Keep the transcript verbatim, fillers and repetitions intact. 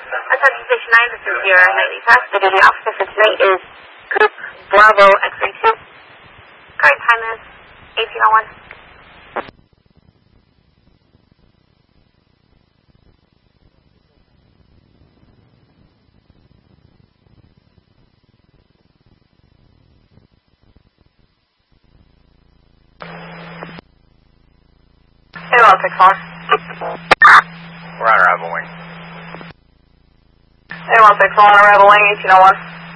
Attention Station nine, this is your nightly task. The duty officer for tonight is Group Bravo X-ray two. Current time is eighteen oh one. Hello, six four. We're on Rebel Wing. Hey, one six one, Rebel Wing, eighteen oh one.